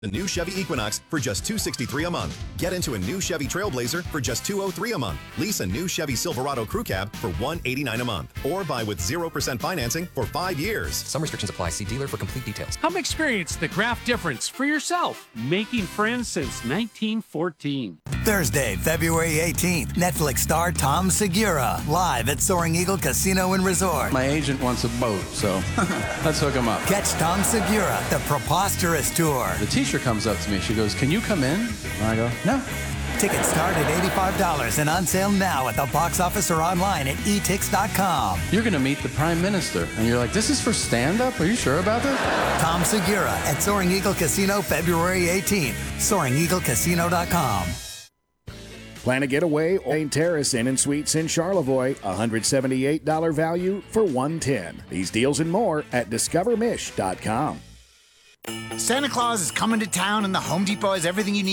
The new Chevy Equinox for just $263 a month. Get into a new Chevy Trailblazer for just $203 a month. Lease a new Chevy Silverado Crew Cab for $189 a month. Or buy with 0% financing for 5 years. Some restrictions apply. See dealer for complete details. Come experience the Kraft difference for yourself. Making friends since 1914. Thursday, February 18th, Netflix star Tom Segura, live at Soaring Eagle Casino and Resort. My agent wants a boat, so let's hook him up. Catch Tom Segura, the Preposterous Tour. The teacher comes up to me. She goes, "Can you come in?" And I go, "No." Tickets start at $85 and on sale now at the box office or online at etix.com. You're going to meet the Prime Minister. And you're like, "This is for stand-up? Are you sure about this?" Tom Segura at Soaring Eagle Casino, February 18th. SoaringEagleCasino.com. Plan a getaway, Lane Terrace Inn and Suites in Charlevoix, $178 value for $110. These deals and more at discovermish.com. Santa Claus is coming to town and the Home Depot has everything you need